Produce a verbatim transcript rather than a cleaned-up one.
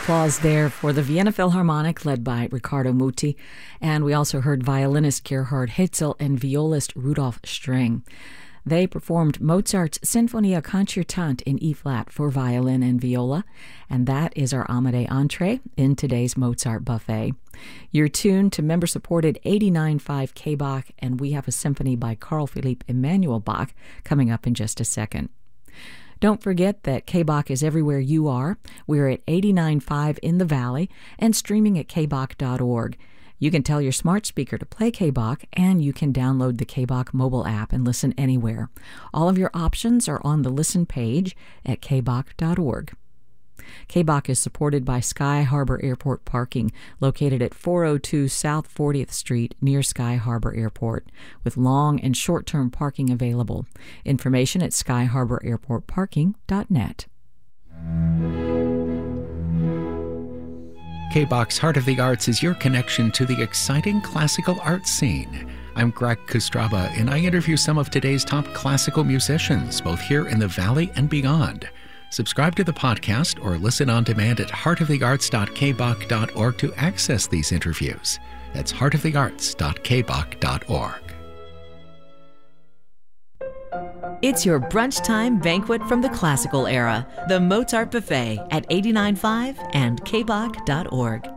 applause there for the Vienna Philharmonic, led by Riccardo Muti. And we also heard violinist Gerhard Hetzel and violist Rudolf Streng. They performed Mozart's Sinfonia Concertante in E-flat for violin and viola, and that is our Amadei entree in today's Mozart buffet. You're tuned to member-supported eighty-nine point five K B A C, and we have a symphony by Carl Philipp Emanuel Bach coming up in just a second. Don't forget that K B A C is everywhere you are. We're at eighty-nine point five in the Valley and streaming at k b a c dot org. You can tell your smart speaker to play K B A C, and you can download the K B A C mobile app and listen anywhere. All of your options are on the listen page at k b a c dot org. K B A C is supported by Sky Harbor Airport Parking, located at four oh two South fortieth Street near Sky Harbor Airport, with long and short-term parking available. Information at sky harbor airport parking dot net. K B A C's Heart of the Arts is your connection to the exciting classical art scene. I'm Greg Kostraba, and I interview some of today's top classical musicians, both here in the Valley and beyond. Subscribe to the podcast or listen on demand at heart of the arts dot k b a c dot org to access these interviews. That's heart of the arts dot k b a c dot org. It's your brunch time banquet from the classical era, the Mozart Buffet at eighty-nine point five and k b a c dot org.